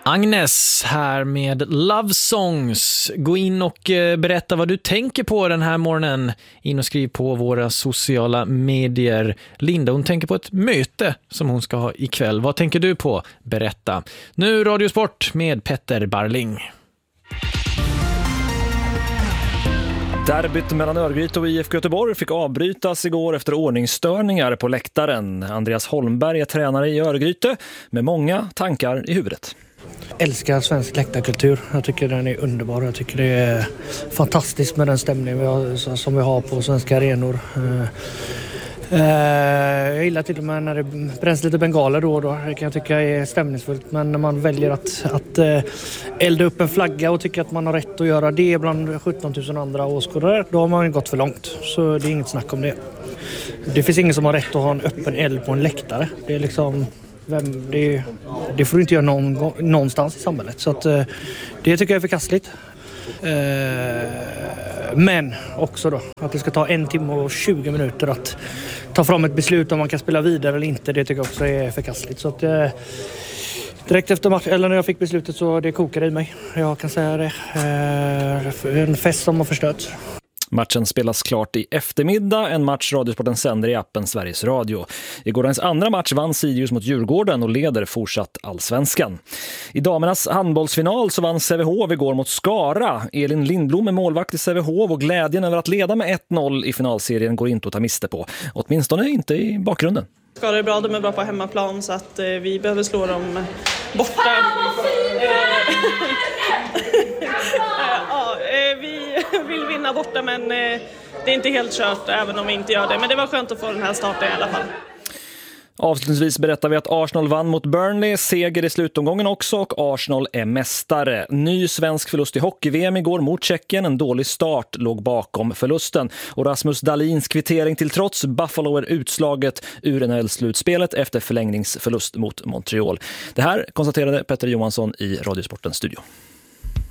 Agnes här med Love Songs. Gå in och berätta vad du tänker på den här morgonen. In och skriv på våra sociala medier. Linda, hon tänker på ett möte som hon ska ha ikväll. Vad tänker du på? Berätta. Nu Radiosport med Petter Barling. Derbyt mellan Örgryte och IFK Göteborg fick avbrytas igår efter ordningsstörningar på läktaren. Andreas Holmberg är tränare i Örgryte med många tankar i huvudet. Älskar svensk läktarkultur. Jag tycker den är underbar. Jag tycker det är fantastiskt med den stämning som vi har på svenska arenor. Jag gillar till och med när det bränns lite bengaler då och då. Det kan jag tycka är stämningsfullt. Men när man väljer att elda upp en flagga och tycker att man har rätt att göra det bland 17 000 andra åskådare, då har man gått för långt. Så det är inget snack om det. Det finns ingen som har rätt att ha en öppen eld på en läktare. Det är liksom... Det får du inte göra någonstans i samhället. Så att, det tycker jag är förkastligt. Men också då att det ska ta 1 timme och 20 minuter att ta fram ett beslut om man kan spela vidare eller inte. Det tycker jag också är förkastligt. Så att, direkt efter match, eller när jag fick beslutet, så det kokade i mig. Jag kan säga det. En fest som har förstörts. Matchen spelas klart i eftermiddag, en match Radiosporten sänder i appen Sveriges Radio. I gårdagens andra match vann Sirius mot Djurgården och leder fortsatt allsvenskan. I damernas handbollsfinal så vann Sävehof igår mot Skara. Elin Lindblom är målvakt i Sävehof och glädjen över att leda med 1-0 i finalserien går inte att ta miste på. Åtminstone inte i bakgrunden. Skara är bra, de är bra på hemmaplan så att vi behöver slå dem borta. Vi vill vinna borta, men det är inte helt kört även om vi inte gör det. Men det var skönt att få den här starten i alla fall. Avslutningsvis berättar vi att Arsenal vann mot Burnley, seger i slutomgången också, och Arsenal är mästare. Ny svensk förlust i hockey-VM igår mot Tjeckien, en dålig start låg bakom förlusten. Och Rasmus Dahlins kvittering till trots, Buffalo är utslaget ur NHL-slutspelet efter förlängningsförlust mot Montreal. Det här konstaterade Petter Johansson i Radiosportens studio.